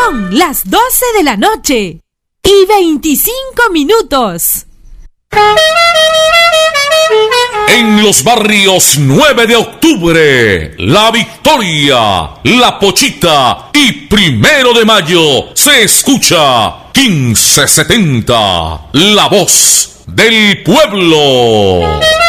Son las 12 de la noche y 25 minutos. En los barrios 9 de octubre, La Victoria, La Pochita y 1 de Mayo se escucha 1570, la voz del pueblo.